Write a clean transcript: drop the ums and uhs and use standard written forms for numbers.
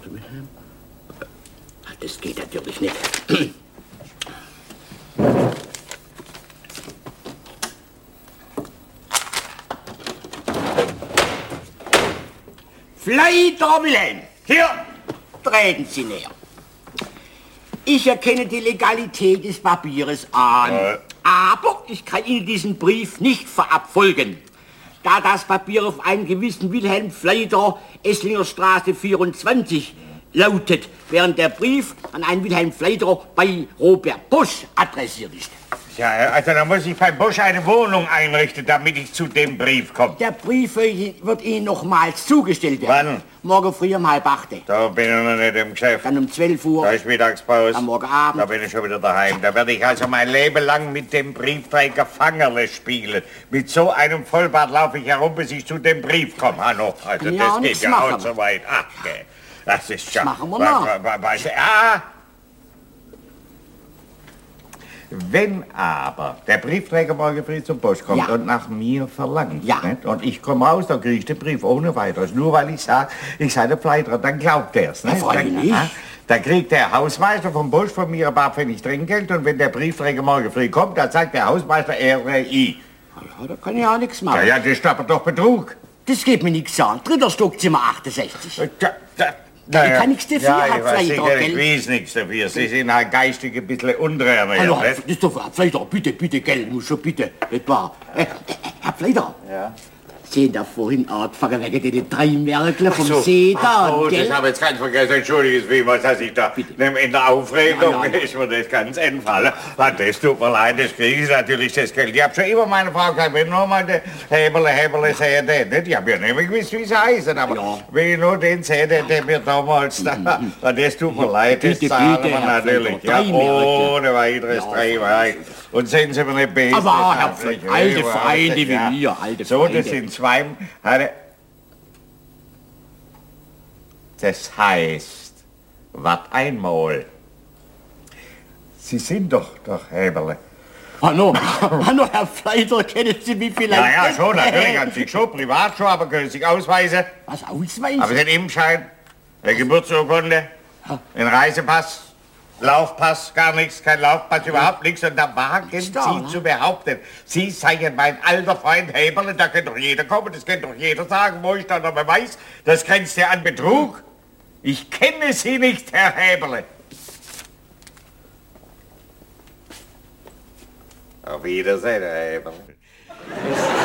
Das geht natürlich nicht. Fleiter Wilhelm, hier, treten Sie näher. Ich erkenne die Legalität des Papieres an, aber ich kann Ihnen diesen Brief nicht verabfolgen, da das Papier auf einen gewissen Wilhelm Fleiter, Esslinger Straße 24, lautet, während der Brief an einen Wilhelm Fleiter bei Robert Bosch adressiert ist. Ja, also da muss ich beim Bosch eine Wohnung einrichten, damit ich zu dem Brief komme. Der Brief wird Ihnen nochmals zugestellt werden. Wann? Morgen früh um 7:30. Da bin ich noch nicht im Geschäft. Dann um 12 Uhr. Da ist Mittagspause. Am morgen Abend. Da bin ich schon wieder daheim. Da werde ich also mein Leben lang mit dem Briefträger Fangerle spielen. Mit so einem Vollbart laufe ich herum, bis ich zu dem Brief komme. Also Ja, das geht ja auch so weit. Ach, okay. Das ist schon... machen wir noch. Wenn aber der Briefträger morgen früh zum Post kommt und nach mir verlangt, nicht? Und ich komme raus, dann kriege ich den Brief ohne weiteres. Nur weil ich sage, ich sei der Pleiterer, dann glaubt er es. Dann kriegt der Hausmeister vom Bosch von mir ein paar Pfennig Trinkgeld und wenn der Briefträger morgen früh kommt, dann sagt der Hausmeister, er sei ich. Ja, da kann ich auch nichts machen. Ja, das ist aber doch Betrug. Das geht mir nichts an. Dritter Stock, Zimmer 68. Ich kann nichts dafür, ja, Herr ich weiß Pfleiter, sicher, ich gell? weiß nichts dafür. Sie sind halt geistig ein bisschen untrainiert. Hallo, nicht? das ist doch, Herr Pfleiter, bitte, gell, muss schon bitte. Etwa. Herr Pfleiter. Ja. Sie haben da vorhin angefangen wegen den 3 Merkle vom See da, Oh, gell? das habe ich jetzt ganz vergessen. Entschuldigen Sie, was dass ich da in der Aufregung ist mir das ganz entfallen. Das tut mir leid, das kriege ich natürlich das Geld. Ich habe schon immer meine Frau gesagt, wenn nur mal den Hebele sehe, den nicht. Ich habe ja nicht mehr gewusst, wie sie heißen, aber wenn ich nur den sehe, der mir damals da, das tut mir leid, das zahlen wir natürlich. Ja, ohne weiteres 3 Mark. Und sehen Sie mir nicht besser. Aber Herr Pfleiter, alte Freunde wie mir, alte Freunde. So, das sind 2... Das heißt, was einmal. Sie sind doch Heberle. Hallo, Herr Pfleiter, kennen Sie mich vielleicht? Ja, schon, natürlich, an sich schon, privat schon, aber können Sie sich ausweisen? Was, ausweisen? Aber den Impfschein, der Geburtsurkunde, den Reisepass, Laufpass, gar nichts, kein Laufpass, überhaupt nichts. Und da wagen Sie zu behaupten, Sie seien mein alter Freund Heberle, da kann doch jeder kommen, das kann doch jeder sagen, wo ich da noch mal weiß. Das grenzt ja an Betrug. Ich kenne Sie nicht, Herr Heberle. Auf Wiedersehen, Herr Heberle.